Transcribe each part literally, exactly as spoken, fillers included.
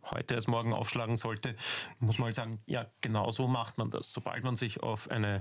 heute als morgen aufschlagen sollte, muss man halt sagen, ja, genau so macht man das. Sobald man sich auf eine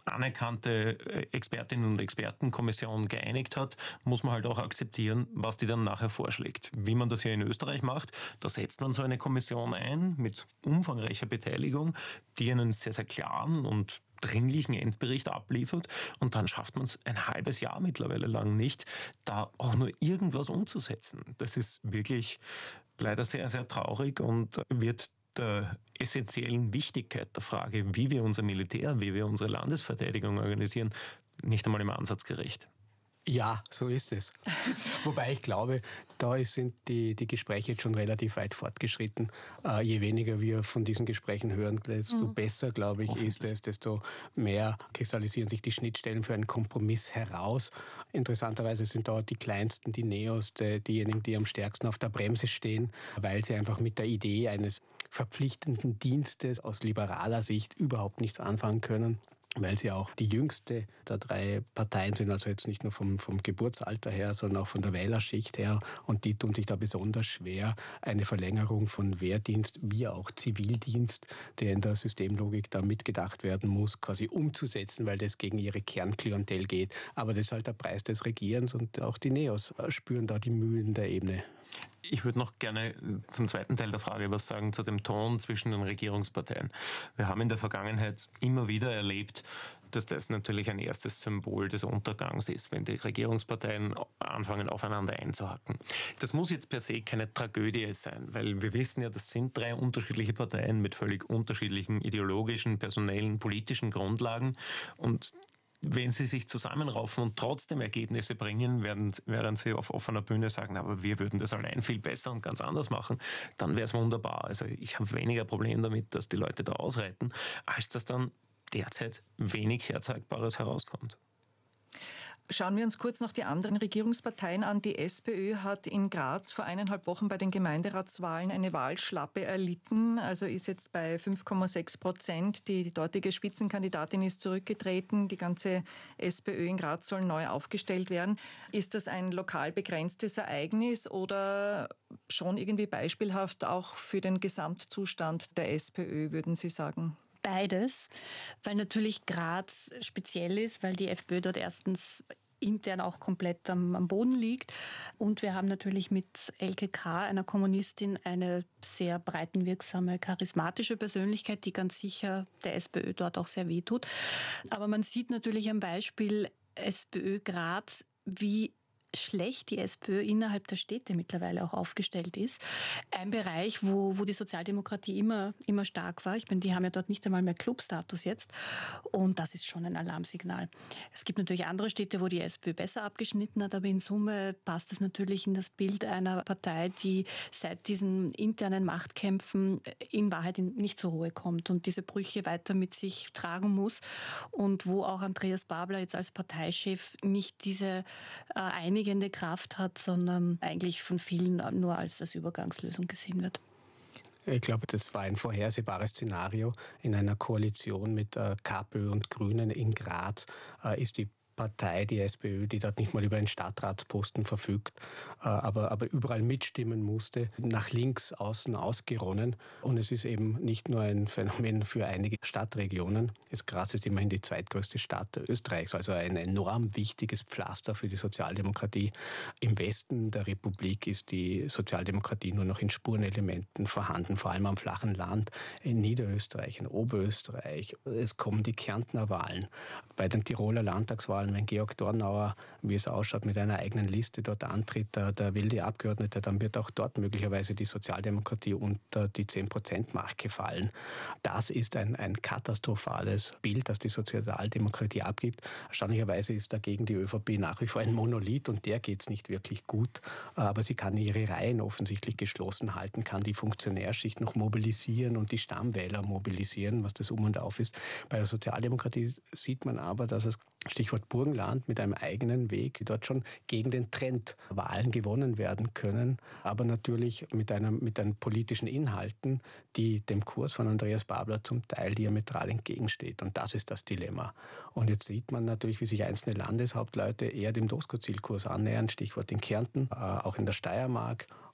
anerkannte Expertinnen und Expertenkommission geeinigt hat, muss man halt auch akzeptieren, was die dann nachher vorschlägt. Wie man das hier in Österreich macht, da setzt man so eine Kommission ein mit umfangreicher Beteiligung, die einen sehr, sehr klaren und dringlichen Endbericht abliefert und dann schafft man es ein halbes Jahr mittlerweile lang nicht, da auch nur irgendwas umzusetzen. Das ist wirklich leider sehr, sehr traurig und wird der essentiellen Wichtigkeit der Frage, wie wir unser Militär, wie wir unsere Landesverteidigung organisieren, nicht einmal im Ansatz gerecht. Ja, so ist es. Wobei ich glaube, da sind die, die Gespräche jetzt schon relativ weit fortgeschritten. Äh, je weniger wir von diesen Gesprächen hören, desto mhm. besser, glaube ich, ist es, desto mehr kristallisieren sich die Schnittstellen für einen Kompromiss heraus. Interessanterweise sind dort die Kleinsten, die Neos, die, diejenigen, die am stärksten auf der Bremse stehen, weil sie einfach mit der Idee eines verpflichtenden Dienstes aus liberaler Sicht überhaupt nichts anfangen können, weil sie auch die jüngste der drei Parteien sind, also jetzt nicht nur vom, vom Geburtsalter her, sondern auch von der Wählerschicht her. Und die tun sich da besonders schwer, eine Verlängerung von Wehrdienst wie auch Zivildienst, der in der Systemlogik da mitgedacht werden muss, quasi umzusetzen, weil das gegen ihre Kernklientel geht. Aber das ist halt der Preis des Regierens und auch die Neos spüren da die Mühlen der Ebene. Ich würde noch gerne zum zweiten Teil der Frage was sagen zu dem Ton zwischen den Regierungsparteien. Wir haben in der Vergangenheit immer wieder erlebt, dass das natürlich ein erstes Symbol des Untergangs ist, wenn die Regierungsparteien anfangen, aufeinander einzuhacken. Das muss jetzt per se keine Tragödie sein, weil wir wissen ja, das sind drei unterschiedliche Parteien mit völlig unterschiedlichen ideologischen, personellen, politischen Grundlagen und wenn sie sich zusammenraufen und trotzdem Ergebnisse bringen, werden, während sie auf offener Bühne sagen, aber wir würden das allein viel besser und ganz anders machen, dann wäre es wunderbar. Also ich habe weniger Problem damit, dass die Leute da ausreiten, als dass dann derzeit wenig Herzeigbares herauskommt. Schauen wir uns kurz noch die anderen Regierungsparteien an. Die SPÖ hat in Graz vor eineinhalb Wochen bei den Gemeinderatswahlen eine Wahlschlappe erlitten, also ist jetzt bei fünf Komma sechs Prozent. Die dortige Spitzenkandidatin ist zurückgetreten. Die ganze SPÖ in Graz soll neu aufgestellt werden. Ist das ein lokal begrenztes Ereignis oder schon irgendwie beispielhaft auch für den Gesamtzustand der SPÖ, würden Sie sagen? Beides, weil natürlich Graz speziell ist, weil die FPÖ dort erstens intern auch komplett am, am Boden liegt. Und wir haben natürlich mit Elke K., einer Kommunistin, eine sehr breitenwirksame, charismatische Persönlichkeit, die ganz sicher der SPÖ dort auch sehr wehtut. Aber man sieht natürlich am Beispiel SPÖ Graz, wie schlecht die SPÖ innerhalb der Städte mittlerweile auch aufgestellt ist. Ein Bereich, wo, wo die Sozialdemokratie immer, immer stark war. Ich meine, die haben ja dort nicht einmal mehr Clubstatus jetzt. Und das ist schon ein Alarmsignal. Es gibt natürlich andere Städte, wo die SPÖ besser abgeschnitten hat, aber in Summe passt es natürlich in das Bild einer Partei, die seit diesen internen Machtkämpfen in Wahrheit nicht zur Ruhe kommt und diese Brüche weiter mit sich tragen muss. Und wo auch Andreas Babler jetzt als Parteichef nicht diese äh, einigende Kraft hat, sondern eigentlich von vielen nur als, als Übergangslösung gesehen wird. Ich glaube, das war ein vorhersehbares Szenario. In einer Koalition mit äh, KPÖ und Grünen in Graz äh, ist die Partei, die SPÖ, die dort nicht mal über einen Stadtratsposten verfügt, aber, aber überall mitstimmen musste, nach links außen ausgeronnen. Und es ist eben nicht nur ein Phänomen für einige Stadtregionen. Jetzt Graz ist immerhin die zweitgrößte Stadt Österreichs, also ein enorm wichtiges Pflaster für die Sozialdemokratie. Im Westen der Republik ist die Sozialdemokratie nur noch in Spurenelementen vorhanden, vor allem am flachen Land, in Niederösterreich, in Oberösterreich. Es kommen die Kärntner Wahlen. Bei den Tiroler Landtagswahlen, wenn Georg Dornauer, wie es ausschaut, mit einer eigenen Liste dort antritt, der, der will die Abgeordnete, dann wird auch dort möglicherweise die Sozialdemokratie unter die zehn Prozent Marke fallen. Das ist ein, ein katastrophales Bild, das die Sozialdemokratie abgibt. Erstaunlicherweise ist dagegen die ÖVP nach wie vor ein Monolith und der geht es nicht wirklich gut. Aber sie kann ihre Reihen offensichtlich geschlossen halten, kann die Funktionärschicht noch mobilisieren und die Stammwähler mobilisieren, was das Um und Auf ist. Bei der Sozialdemokratie sieht man aber, dass es, Stichwort Burgenland, mit einem eigenen Weg dort schon gegen den Trend Wahlen gewonnen werden können, aber natürlich mit, einem, mit einem politischen Inhalten, die dem Kurs von Andreas Babler zum Teil diametral entgegensteht. Und das ist das Dilemma. Und jetzt sieht man natürlich, wie sich einzelne Landeshauptleute eher dem Doskozil-Kurs annähern, Stichwort in Kärnten, auch in der Steiermark.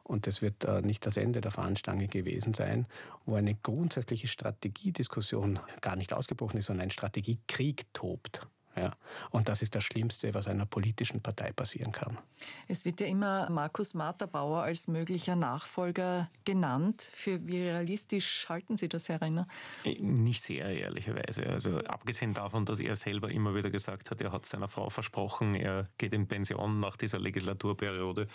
und das wird äh, nicht das Ende der Fahnenstange gewesen sein, wo eine grundsätzliche Strategiediskussion gar nicht ausgebrochen ist, sondern ein Strategiekrieg tobt. Ja. Und das ist das Schlimmste, was einer politischen Partei passieren kann. Es wird ja immer Markus Matterbauer als möglicher Nachfolger genannt. Für wie realistisch halten Sie das, Herr Renner? Nicht sehr, ehrlicherweise. Also abgesehen davon, dass er selber immer wieder gesagt hat, er hat seiner Frau versprochen, er geht in Pension nach dieser Legislaturperiode.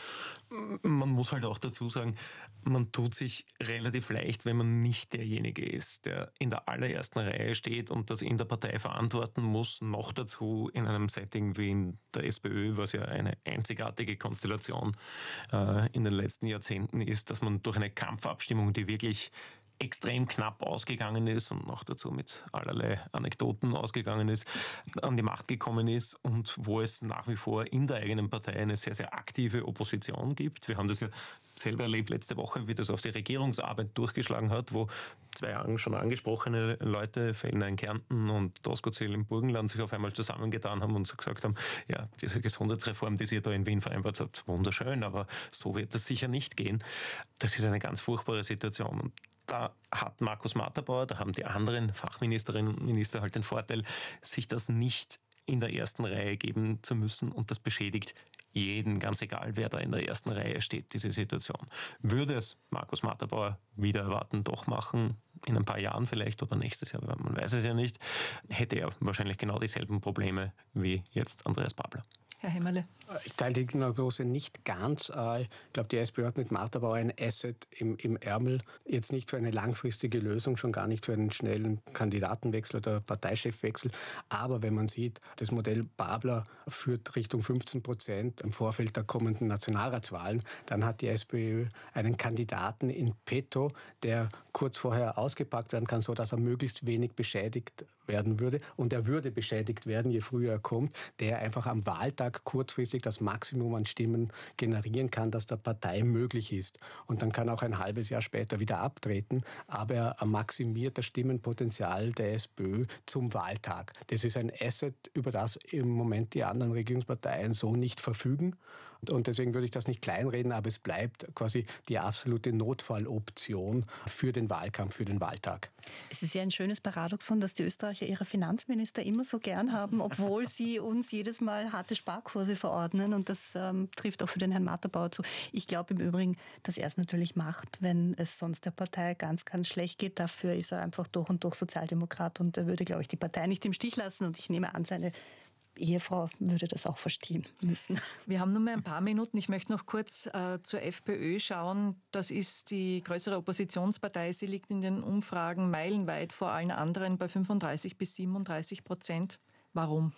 Man muss halt auch dazu sagen, man tut sich relativ leicht, wenn man nicht derjenige ist, der in der allerersten Reihe steht und das in der Partei verantworten muss, noch dazu in einem Setting wie in der SPÖ, was ja eine einzigartige Konstellation äh, in den letzten Jahrzehnten ist, dass man durch eine Kampfabstimmung, die wirklich extrem knapp ausgegangen ist und noch dazu mit allerlei Anekdoten ausgegangen ist, an die Macht gekommen ist und wo es nach wie vor in der eigenen Partei eine sehr, sehr aktive Opposition gibt. Wir haben das ja selber erlebt letzte Woche, wie das auf die Regierungsarbeit durchgeschlagen hat, wo zwei schon angesprochene Leute, Fellner in Kärnten und Doskozil im Burgenland, sich auf einmal zusammengetan haben und so gesagt haben, ja, diese Gesundheitsreform, die ihr da in Wien vereinbart habt, wunderschön, aber so wird das sicher nicht gehen. Das ist eine ganz furchtbare Situation. Und da hat Markus Matterbauer, da haben die anderen Fachministerinnen und Minister halt den Vorteil, sich das nicht in der ersten Reihe geben zu müssen, und das beschädigt jeden, ganz egal, wer da in der ersten Reihe steht, diese Situation. Würde es Markus Matterbauer wieder erwarten, doch machen, in ein paar Jahren vielleicht oder nächstes Jahr, man weiß es ja nicht, hätte er wahrscheinlich genau dieselben Probleme wie jetzt Andreas Babler. Herr Hämmerle. Ich teile die Diagnose nicht ganz. Ich glaube, die SPÖ hat mit Matterbauer ein Asset im, im Ärmel. Jetzt nicht für eine langfristige Lösung, schon gar nicht für einen schnellen Kandidatenwechsel oder Parteichefwechsel. Aber wenn man sieht, das Modell Babler führt Richtung fünfzehn Prozent im Vorfeld der kommenden Nationalratswahlen, dann hat die SPÖ einen Kandidaten in petto, der kurz vorher ausgepackt werden kann, sodass er möglichst wenig beschädigt werden würde. Und er würde beschädigt werden, je früher er kommt, der einfach am Wahltag kurzfristig das Maximum an Stimmen generieren kann, das der Partei möglich ist. Und dann kann er auch ein halbes Jahr später wieder abtreten, aber er maximiert das Stimmenpotenzial der SPÖ zum Wahltag. Das ist ein Asset, über das im Moment die anderen Regierungsparteien so nicht verfügen. Und deswegen würde ich das nicht kleinreden, aber es bleibt quasi die absolute Notfalloption für den Wahlkampf, für den Wahltag. Es ist ja ein schönes Paradoxon, dass die Österreicher ihre Finanzminister immer so gern haben, obwohl sie uns jedes Mal harte Sparkurse verordnen. Und das ähm, trifft auch für den Herrn Matterbauer zu. Ich glaube im Übrigen, dass er es natürlich macht, wenn es sonst der Partei ganz, ganz schlecht geht. Dafür ist er einfach durch und durch Sozialdemokrat und er würde, glaube ich, die Partei nicht im Stich lassen. Und ich nehme an, seine Ehefrau würde das auch verstehen müssen. Wir haben nur mehr ein paar Minuten. Ich möchte noch kurz äh, zur FPÖ schauen. Das ist die größere Oppositionspartei. Sie liegt in den Umfragen meilenweit vor allen anderen bei fünfunddreißig bis siebenunddreißig Prozent. Warum?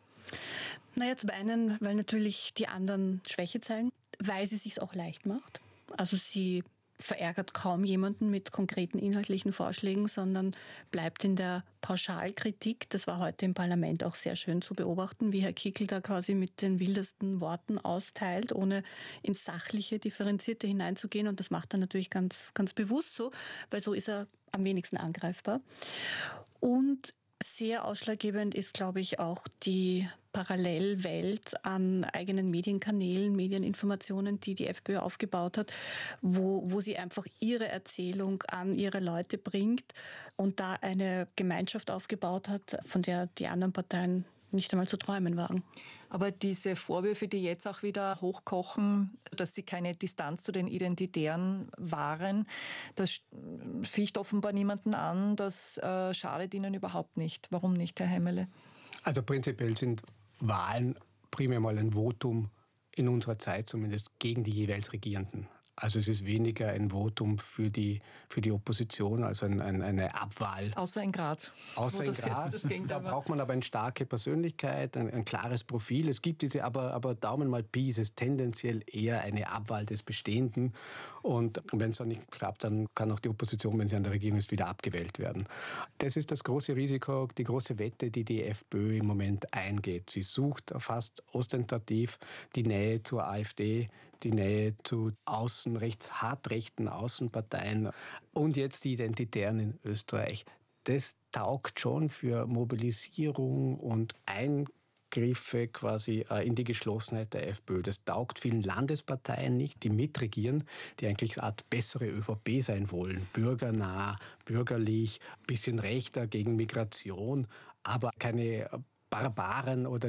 Naja, zum einen, weil natürlich die anderen Schwäche zeigen, weil sie es sich auch leicht macht. Also sie verärgert kaum jemanden mit konkreten inhaltlichen Vorschlägen, sondern bleibt in der Pauschalkritik. Das war heute im Parlament auch sehr schön zu beobachten, wie Herr Kickl da quasi mit den wildesten Worten austeilt, ohne ins Sachliche, Differenzierte hineinzugehen. Und das macht er natürlich ganz, ganz bewusst so, weil so ist er am wenigsten angreifbar. Und sehr ausschlaggebend ist, glaube ich, auch die Parallelwelt an eigenen Medienkanälen, Medieninformationen, die die FPÖ aufgebaut hat, wo, wo sie einfach ihre Erzählung an ihre Leute bringt und da eine Gemeinschaft aufgebaut hat, von der die anderen Parteien nicht einmal zu träumen wagen. Aber diese Vorwürfe, die jetzt auch wieder hochkochen, dass sie keine Distanz zu den Identitären wahren, das ficht offenbar niemanden an. Das äh, schadet ihnen überhaupt nicht. Warum nicht, Herr Hämmerle? Also prinzipiell sind Wahlen primär mal ein Votum, in unserer Zeit zumindest, gegen die jeweils Regierenden. Also es ist weniger ein Votum für die, für die Opposition, also ein, ein, eine Abwahl. Außer in Graz. Außer in Graz. Da braucht man aber eine starke Persönlichkeit, ein, ein klares Profil. Es gibt diese, aber, aber Daumen mal Pi, es ist tendenziell eher eine Abwahl des Bestehenden. Und wenn es dann nicht klappt, dann kann auch die Opposition, wenn sie an der Regierung ist, wieder abgewählt werden. Das ist das große Risiko, die große Wette, die die FPÖ im Moment eingeht. Sie sucht fast ostentativ die Nähe zur AfD, die Nähe zu außen, rechts, hartrechten Außenparteien und jetzt die Identitären in Österreich. Das taugt schon für Mobilisierung und Eingriffe quasi in die Geschlossenheit der FPÖ. Das taugt vielen Landesparteien nicht, die mitregieren, die eigentlich eine Art bessere ÖVP sein wollen. Bürgernah, bürgerlich, bisschen rechter gegen Migration, aber keine Barbaren oder